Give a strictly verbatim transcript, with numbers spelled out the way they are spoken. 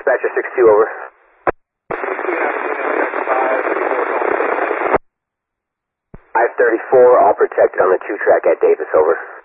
Dispatcher six two, over. five thirty-four, all protected on the two track at Davis, over.